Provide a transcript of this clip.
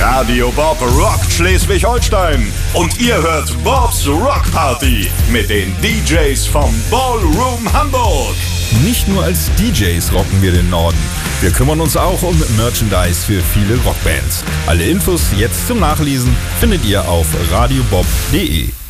Radio Bob rockt Schleswig-Holstein. Und ihr hört Bobs Rock Party mit den DJs vom Ballroom Hamburg. Nicht nur als DJs rocken wir den Norden. Wir kümmern uns auch um Merchandise für viele Rockbands. Alle Infos jetzt zum Nachlesen findet ihr auf radiobob.de.